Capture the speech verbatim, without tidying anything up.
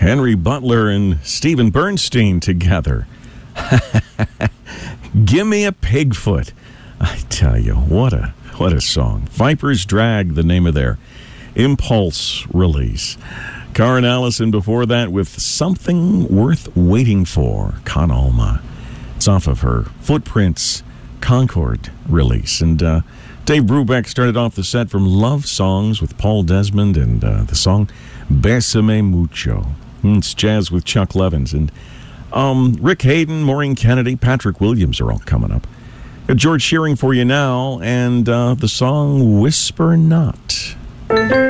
Henry Butler and Stephen Bernstein together. Give me a Pigfoot. I tell you, what a what a song. Viper's Drag, the name of their Impulse release. Karen Allison before that with Something Worth Waiting For, Con Alma. It's off of her Footprints Concord release. And uh, Dave Brubeck started off the set from Love Songs with Paul Desmond and uh, the song Bésame Mucho. It's jazz with Chuck Levins. And um, Rick Hayden, Maureen Kennedy, Patrick Williams are all coming up. Got George Shearing for you now, and uh, the song Whisper Not.